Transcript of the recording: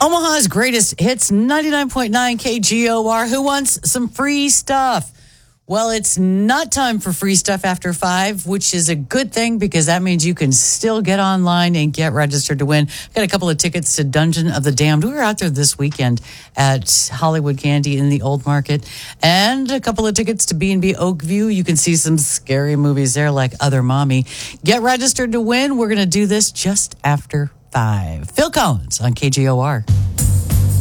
Omaha's greatest hits, 99.9 KGOR. Who wants some free stuff? Well, it's not time for free stuff after 5, which is a good thing because that means you can still get online and get registered to win. Got a couple of tickets to Dungeon of the Damned. We were out there this weekend at Hollywood Candy in the Old Market. And a couple of tickets to B&B Oakview. You can see some scary movies there like Other Mommy. Get registered to win. We're going to do this just after 5. Phil Collins on KGOR.